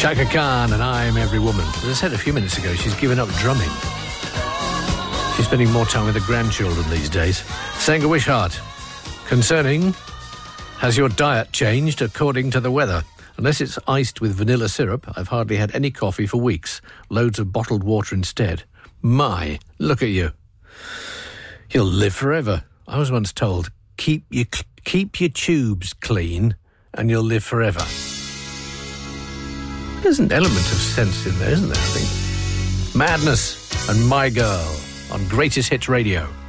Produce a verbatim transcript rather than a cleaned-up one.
Chaka Khan and I'm Every Woman. As I said a few minutes ago, she's given up drumming. She's spending more time with the grandchildren these days. Sanger Wishart, concerning, has your diet changed according to the weather? Unless it's iced with vanilla syrup, I've hardly had any coffee for weeks. Loads of bottled water instead. My, look at you. You'll live forever. I was once told, keep your, keep your tubes clean and you'll live forever. There's an element of sense in there, isn't there, I think? Madness and My Girl on Greatest Hits Radio.